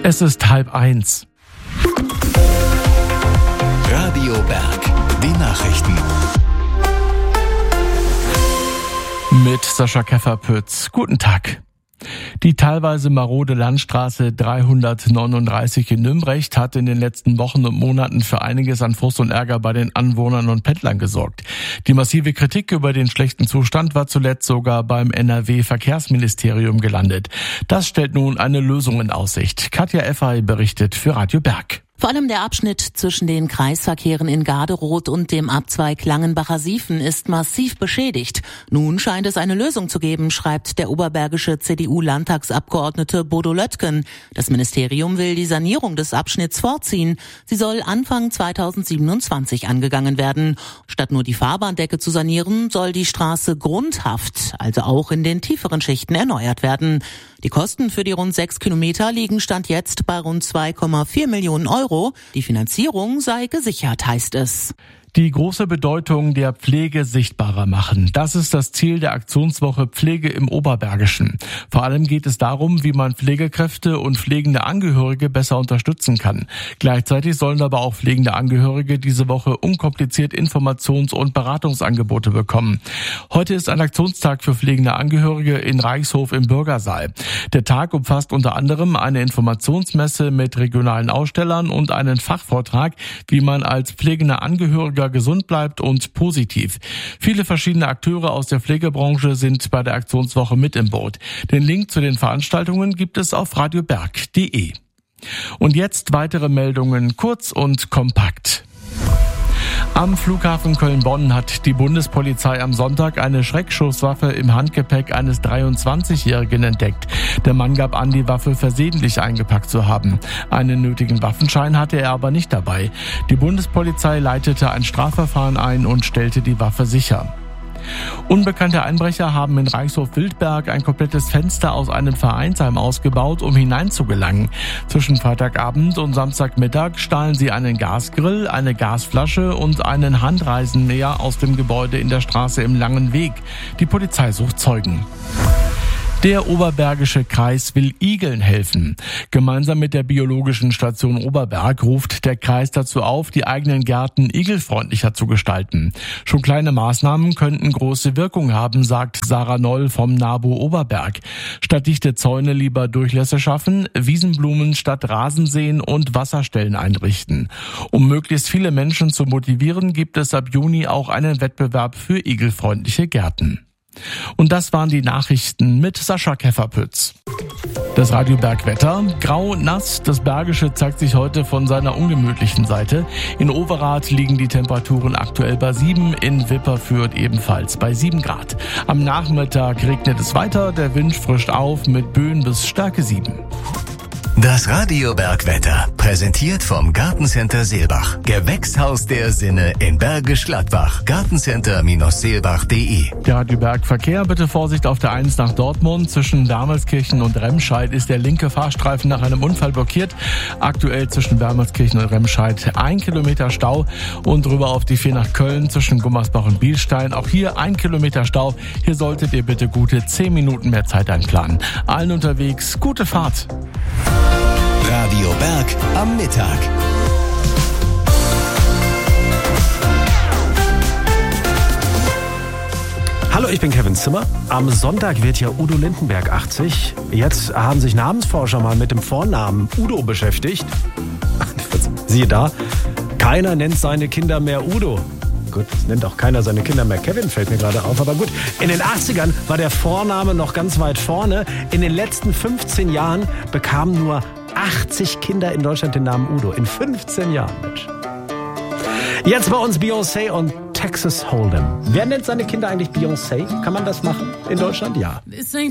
Es ist 12:30. Radio Berg, die Nachrichten. Mit Sascha Kefferpütz. Guten Tag. Die teilweise marode Landstraße 339 in Nümbrecht hat in den letzten Wochen und Monaten für einiges an Frust und Ärger bei den Anwohnern und Pendlern gesorgt. Die massive Kritik über den schlechten Zustand war zuletzt sogar beim NRW-Verkehrsministerium gelandet. Das stellt nun eine Lösung in Aussicht. Katja Effay berichtet für Radio Berg. Vor allem der Abschnitt zwischen den Kreisverkehren in Garderoth und dem Abzweig Langenbacher-Siefen ist massiv beschädigt. Nun scheint es eine Lösung zu geben, schreibt der oberbergische CDU-Landtagsabgeordnete Bodo Löttgen. Das Ministerium will die Sanierung des Abschnitts vorziehen. Sie soll Anfang 2027 angegangen werden. Statt nur die Fahrbahndecke zu sanieren, soll die Straße grundhaft, also auch in den tieferen Schichten, erneuert werden. Die Kosten für die rund 6 Kilometer liegen Stand jetzt bei rund 2,4 Millionen Euro. Die Finanzierung sei gesichert, heißt es. Die große Bedeutung der Pflege sichtbarer machen. Das ist das Ziel der Aktionswoche Pflege im Oberbergischen. Vor allem geht es darum, wie man Pflegekräfte und pflegende Angehörige besser unterstützen kann. Gleichzeitig sollen aber auch pflegende Angehörige diese Woche unkompliziert Informations- und Beratungsangebote bekommen. Heute ist ein Aktionstag für pflegende Angehörige in Reichshof im Bürgersaal. Der Tag umfasst unter anderem eine Informationsmesse mit regionalen Ausstellern und einen Fachvortrag, wie man als pflegender Angehöriger gesund bleibt und positiv. Viele verschiedene Akteure aus der Pflegebranche sind bei der Aktionswoche mit im Boot. Den Link zu den Veranstaltungen gibt es auf radioberg.de. Und jetzt weitere Meldungen, kurz und kompakt. Am Flughafen Köln-Bonn hat die Bundespolizei am Sonntag eine Schreckschusswaffe im Handgepäck eines 23-Jährigen entdeckt. Der Mann gab an, die Waffe versehentlich eingepackt zu haben. Einen nötigen Waffenschein hatte er aber nicht dabei. Die Bundespolizei leitete ein Strafverfahren ein und stellte die Waffe sicher. Unbekannte Einbrecher haben in Reichshof-Wildberg ein komplettes Fenster aus einem Vereinsheim ausgebaut, um hineinzugelangen. Zwischen Freitagabend und Samstagmittag stahlen sie einen Gasgrill, eine Gasflasche und einen Handreisenmäher aus dem Gebäude in der Straße im Langen Weg. Die Polizei sucht Zeugen. Der Oberbergische Kreis will Igeln helfen. Gemeinsam mit der Biologischen Station Oberberg ruft der Kreis dazu auf, die eigenen Gärten igelfreundlicher zu gestalten. Schon kleine Maßnahmen könnten große Wirkung haben, sagt Sarah Noll vom NABU Oberberg. Statt dichte Zäune lieber Durchlässe schaffen, Wiesenblumen statt Rasensäen und Wasserstellen einrichten. Um möglichst viele Menschen zu motivieren, gibt es ab Juni auch einen Wettbewerb für igelfreundliche Gärten. Und das waren die Nachrichten mit Sascha Kefferpütz. Das Radio Berg Wetter. Grau, nass. Das Bergische zeigt sich heute von seiner ungemütlichen Seite. In Overath liegen die Temperaturen aktuell bei 7, in Wipperfürth ebenfalls bei 7 Grad. Am Nachmittag regnet es weiter, der Wind frischt auf mit Böen bis Stärke 7. Das Radio Berg Wetter, präsentiert vom Gartencenter Seelbach. Gewächshaus der Sinne in Bergisch Gladbach. Gartencenter-seelbach.de. Der Radio Berg Verkehr, bitte Vorsicht auf der 1 nach Dortmund. Zwischen Wermelskirchen und Remscheid ist der linke Fahrstreifen nach einem Unfall blockiert. Aktuell zwischen Wermelskirchen und Remscheid 1 Kilometer Stau. Und rüber auf die 4 nach Köln zwischen Gummersbach und Bielstein. Auch hier 1 Kilometer Stau. Hier solltet ihr bitte gute 10 Minuten mehr Zeit einplanen. Allen unterwegs, gute Fahrt. Radio Berg am Mittag. Hallo, ich bin Kevin Zimmer. Am Sonntag wird ja Udo Lindenberg 80. Jetzt haben sich Namensforscher mal mit dem Vornamen Udo beschäftigt. Siehe da, keiner nennt seine Kinder mehr Udo. Gut, es nennt auch keiner seine Kinder mehr Kevin, fällt mir gerade auf. Aber gut, in den 80ern war der Vorname noch ganz weit vorne. In den letzten 15 Jahren bekamen nur 80 Kinder in Deutschland den Namen Udo. In 15 Jahren, Mensch. Jetzt bei uns Beyoncé und Texas Hold'em. Wer nennt seine Kinder eigentlich Beyoncé? Kann man das machen in Deutschland? Ja.